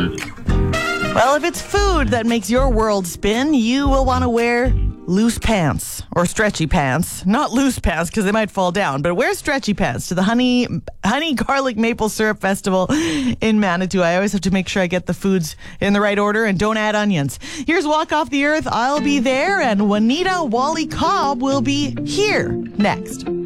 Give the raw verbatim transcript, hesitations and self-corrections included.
Well, if it's food that makes your world spin, you will want to wear loose pants or stretchy pants. Not loose pants because they might fall down, but wear stretchy pants to the Honey Honey Garlic Maple Syrup Festival in Manitou. I always have to make sure I get the foods in the right order and don't add onions. Here's Walk Off the Earth, I'll Be There, and Juanita Wally Cobb will be here next.